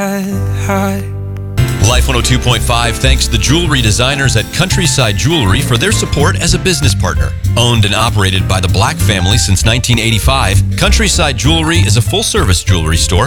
Life 102.5 thanks the jewelry designers at Countryside Jewelry for their support as a business partner. Owned and operated by the Black family since 1985, Countryside Jewelry is a full-service jewelry store